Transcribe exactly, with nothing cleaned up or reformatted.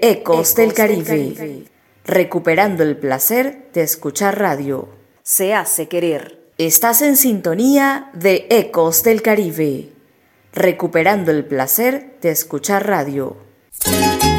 Ecos del Caribe, recuperando el placer de escuchar radio. Se hace querer. Estás en sintonía de Ecos del Caribe, recuperando el placer de escuchar radio.